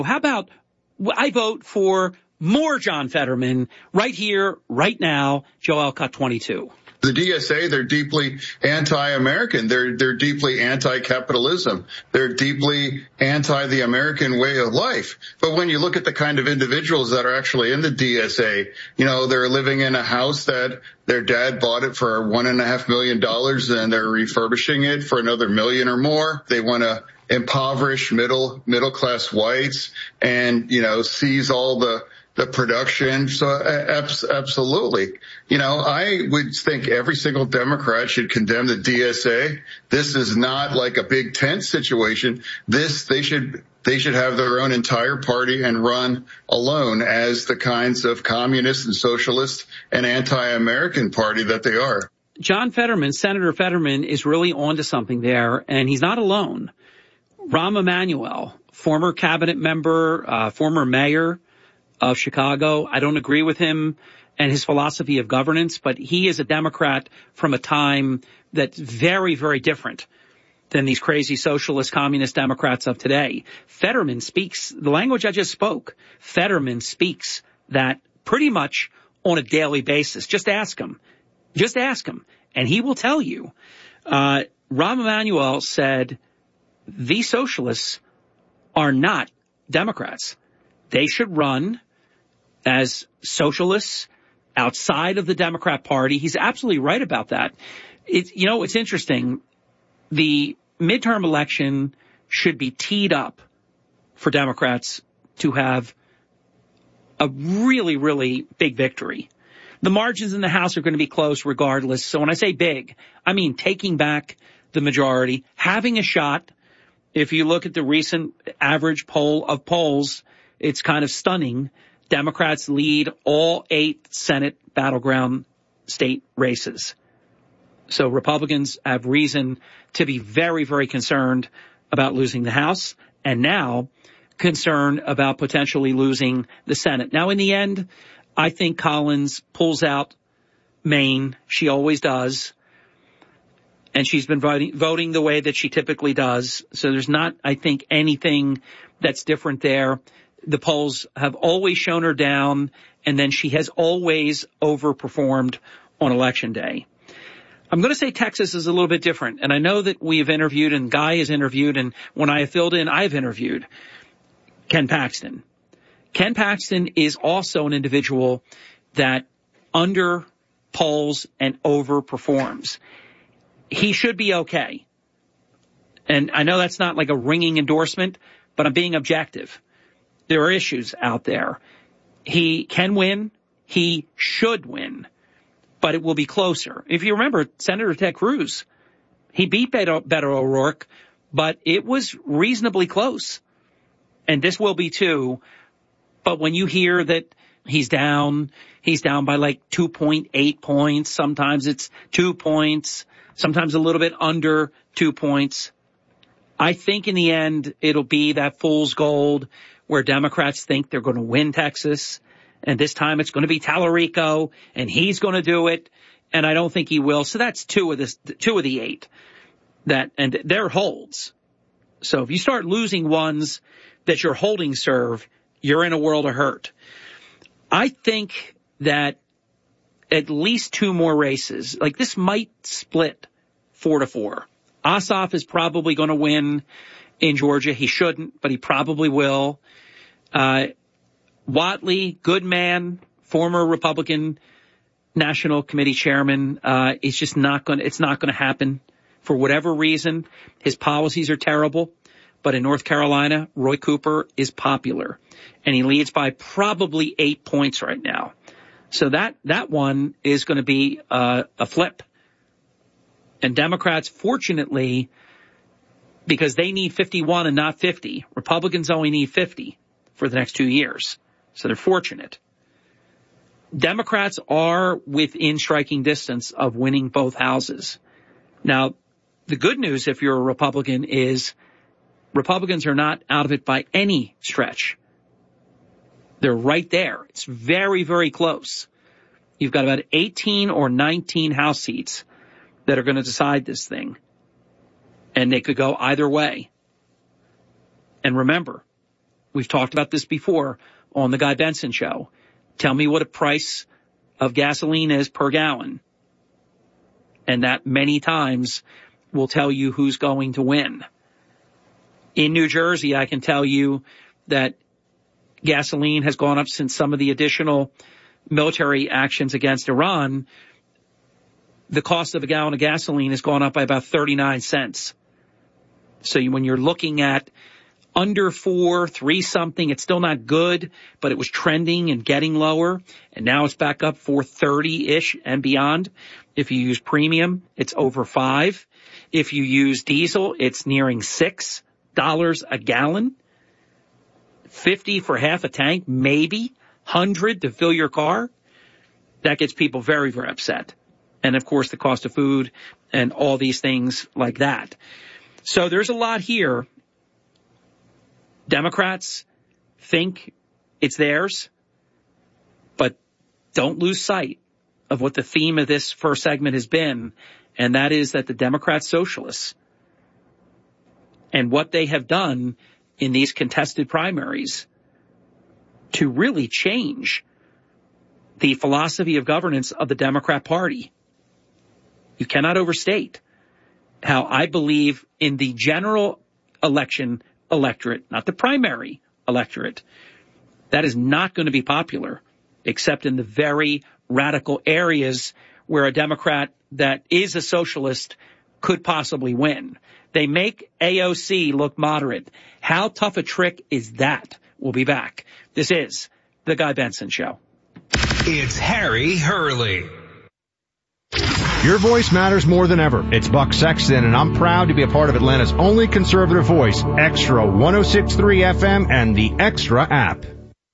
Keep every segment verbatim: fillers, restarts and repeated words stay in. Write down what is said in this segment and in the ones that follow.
How about I vote for more John Fetterman right here, right now, Joe Alcott twenty-two. The D S A, they're deeply anti-American. They're, they're deeply anti-capitalism. They're deeply anti the American way of life. But when you look at the kind of individuals that are actually in the D S A, you know, they're living in a house that their dad bought it for one and a half million dollars and they're refurbishing it for another million or more. They want to impoverish middle, middle class whites and, you know, seize all the the production. So uh, absolutely. You know, I would think every single Democrat should condemn the D S A. This is not like a big tent situation. This, they should, they should have their own entire party and run alone as the kinds of communist and socialist and anti-American party that they are. John Fetterman, Senator Fetterman, is really onto something there, and he's not alone. Rahm Emanuel, former cabinet member, uh, former mayor of Chicago. I don't agree with him and his philosophy of governance, but he is a Democrat from a time that's very, very different than these crazy socialist communist Democrats of today. Fetterman speaks the language I just spoke. Fetterman speaks that pretty much on a daily basis. Just ask him. Just ask him. And he will tell you. Uh, Rahm Emanuel said these socialists are not Democrats. They should run as socialists outside of the Democrat Party. He's absolutely right about that. It's, you know, it's interesting. The midterm election should be teed up for Democrats to have a really, really big victory. The margins in the House are going to be close regardless. So when I say big, I mean taking back the majority, having a shot. If you look at the recent average poll of polls, it's kind of stunning. Democrats lead all eight Senate battleground state races. So Republicans have reason to be very, very concerned about losing the House and now concerned about potentially losing the Senate. Now, in the end, I think Collins pulls out Maine. She always does. And she's been voting, voting the way that she typically does. So there's not, I think, anything that's different there. The polls have always shown her down, and then she has always overperformed on Election Day. I'm going to say Texas is a little bit different, and I know that we have interviewed, and Guy has interviewed, and when I have filled in, I've interviewed Ken Paxton. Ken Paxton is also an individual that underpolls and overperforms. He should be okay. And I know that's not like a ringing endorsement, but I'm being objective. There are issues out there. He can win. He should win. But it will be closer. If you remember, Senator Ted Cruz, he beat Beto, Beto O'Rourke, but it was reasonably close. And this will be too. But when you hear that he's down, he's down by like two point eight points. Sometimes it's two points. Sometimes a little bit under two points. I think in the end, it'll be that fool's gold where Democrats think they're going to win Texas. And this time it's going to be Tallarico and he's going to do it. And I don't think he will. So that's two of this, two of the eight that, and they're holds. So if you start losing ones that you're holding serve, you're in a world of hurt. I think that at least two more races, like this might split four to four. Ossoff is probably going to win in Georgia. He shouldn't, but he probably will. Uh, Whatley, good man, former Republican National Committee chairman, uh, it's just not going to, it's not going to happen for whatever reason. His policies are terrible, but in North Carolina, Roy Cooper is popular and he leads by probably eight points right now. So that, that one is going to be, uh, a flip. And Democrats, fortunately, because they need fifty-one and not fifty, Republicans only need fifty for the next two years. So they're fortunate. Democrats are within striking distance of winning both houses. Now, the good news, if you're a Republican, is Republicans are not out of it by any stretch. They're right there. It's very, very close. You've got about eighteen or nineteen House seats that are going to decide this thing. And they could go either way. And remember, We've talked about this before on the Guy Benson Show. Tell me what a price of gasoline is per gallon. And that many times will tell you who's going to win. In New Jersey, I can tell you that gasoline has gone up since some of the additional military actions against Iran. The cost of a gallon of gasoline has gone up by about thirty-nine cents. So when you're looking at under four, three something, it's still not good, but it was trending and getting lower. And now it's back up four thirty-ish and beyond. If you use premium, it's over five. If you use diesel, it's nearing six dollars a gallon. fifty for half a tank, maybe. one hundred to fill your car. That gets people very, very upset. And of course, the cost of food and all these things like that. So there's a lot here. Democrats think it's theirs, but don't lose sight of what the theme of this first segment has been, and that is that the Democrat socialists and what they have done in these contested primaries to really change the philosophy of governance of the Democrat Party. You cannot overstate how I believe in the general election electorate, not the primary electorate, that is not going to be popular, except in the very radical areas where a Democrat that is a socialist could possibly win. They make A O C look moderate. How tough a trick is that? We'll be back. This is The Guy Benson Show. It's Harry Hurley. Your voice matters more than ever. It's Buck Sexton, and I'm proud to be a part of Atlanta's only conservative voice, Extra one oh six point three F M and the Extra app.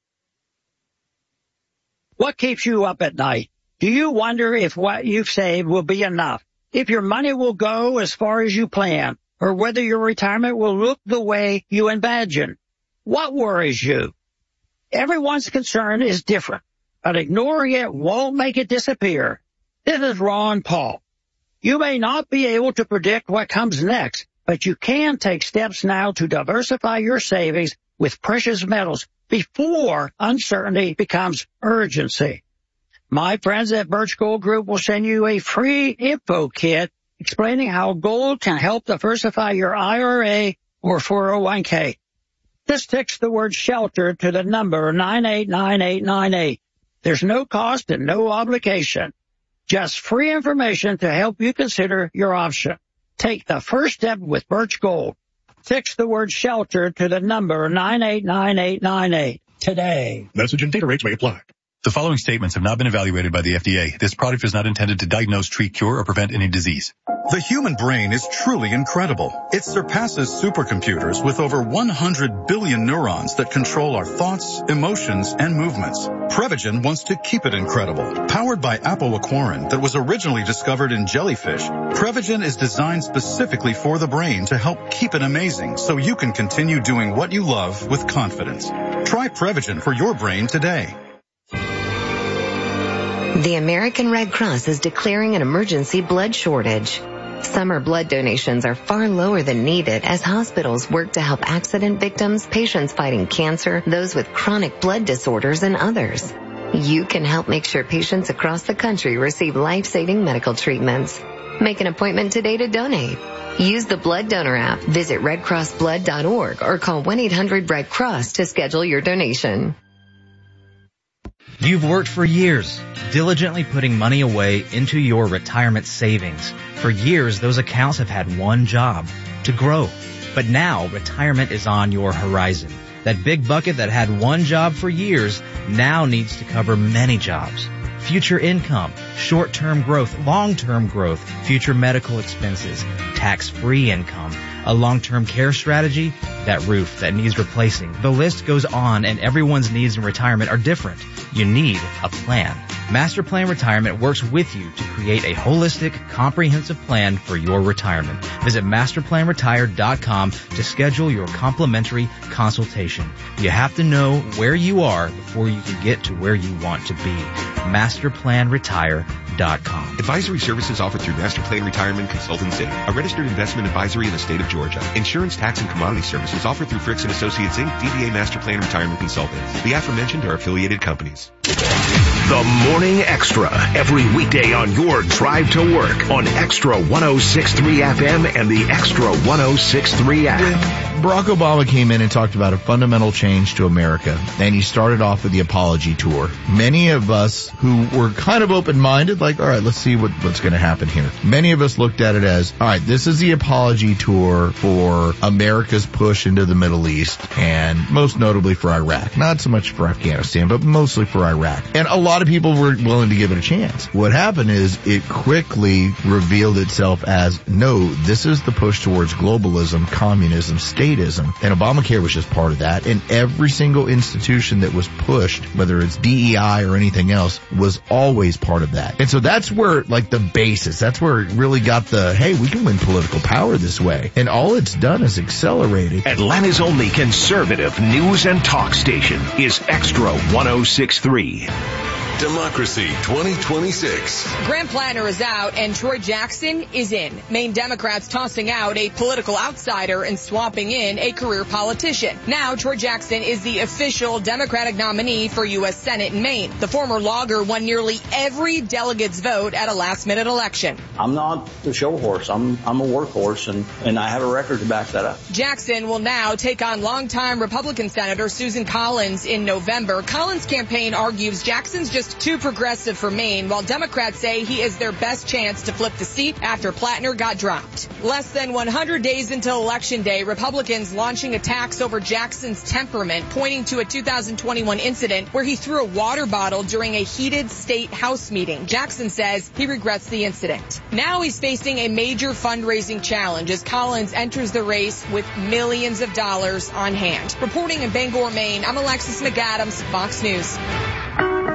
What keeps you up at night? Do you wonder if what you've saved will be enough? If your money will go as far as you plan? Or whether your retirement will look the way you imagine? What worries you? Everyone's concern is different, but ignoring it won't make it disappear. This is Ron Paul. You may not be able to predict what comes next, but you can take steps now to diversify your savings with precious metals before uncertainty becomes urgency. My friends at Birch Gold Group will send you a free info kit explaining how gold can help diversify your I R A or four oh one k. Just text the word shelter to the number nine eight nine eight nine eight. There's no cost and no obligation. Just free information to help you consider your option. Take the first step with Birch Gold. Text the word shelter to the number nine eight nine eight nine eight today. Message and data rates may apply. The following statements have not been evaluated by the F D A. This product is not intended to diagnose, treat, cure, or prevent any disease. The human brain is truly incredible. It surpasses supercomputers with over one hundred billion neurons that control our thoughts, emotions, and movements. Prevagen wants to keep it incredible. Powered by apoaquarin that was originally discovered in jellyfish, Prevagen is designed specifically for the brain to help keep it amazing so you can continue doing what you love with confidence. Try Prevagen for your brain today. The American Red Cross is declaring an emergency blood shortage. Summer blood donations are far lower than needed as hospitals work to help accident victims, patients fighting cancer, those with chronic blood disorders, and others. You can help make sure patients across the country receive life-saving medical treatments. Make an appointment today to donate. Use the Blood Donor app, visit red cross blood dot org, or call one eight hundred red cross to schedule your donation. You've worked for years, diligently putting money away into your retirement savings. For years, those accounts have had one job, to grow. But now, retirement is on your horizon. That big bucket that had one job for years now needs to cover many jobs. Future income, short-term growth, long-term growth, future medical expenses, tax-free income, a long-term care strategy, that roof that needs replacing. The list goes on, and everyone's needs in retirement are different. You need a plan. Master Plan Retirement works with you to create a holistic, comprehensive plan for your retirement. Visit master plan retire dot com to schedule your complimentary consultation. You have to know where you are before you can get to where you want to be. master plan retire dot com. Advisory services offered through Master Plan Retirement Consultants, Incorporated, a registered investment advisory in the state of Georgia. Insurance, tax, and commodity services offered through Fricks and Associates, Incorporated, D B A Master Plan Retirement Consultants. The aforementioned are affiliated companies. The Morning Extra, every weekday on your drive to work on Extra one oh six point three F M and the Extra one oh six point three app. When Barack Obama came in and talked about a fundamental change to America, and he started off with the apology tour. Many of us who were kind of open-minded, like, all right, let's see what, what's going to happen here. Many of us looked at it as, all right, this is the apology tour for America's push into the Middle East, and most notably for Iraq. Not so much for Afghanistan, but mostly for Iraq. And a lot of people were willing to give it a chance. What happened is it quickly revealed itself as, no, this is the push towards globalism, communism, statism, and Obamacare was just part of that. And every single institution that was pushed, whether it's D E I or anything else, was always part of that. And so that's where, like, the basis, that's where it really got the, hey, we can win political power this way. And all it's done is accelerated. Atlanta's only conservative news and talk station is Extra one oh six point three. Democracy twenty twenty-six. Graham Plattner is out and Troy Jackson is in. Maine Democrats tossing out a political outsider and swapping in a career politician. Now Troy Jackson is the official Democratic nominee for U S Senate in Maine. The former logger won nearly every delegate's vote at a last-minute election. I'm not the show horse. I'm I'm a workhorse, and, and I have a record to back that up. Jackson will now take on longtime Republican Senator Susan Collins in November. Collins' campaign argues Jackson's just too progressive for Maine, while Democrats say he is their best chance to flip the seat after Plattner got dropped. Less than one hundred days until Election Day, Republicans launching attacks over Jackson's temperament, pointing to a two thousand twenty-one incident where he threw a water bottle during a heated state house meeting. Jackson says he regrets the incident. Now he's facing a major fundraising challenge as Collins enters the race with millions of dollars on hand. Reporting in Bangor, Maine, I'm Alexis McAdams, Fox News.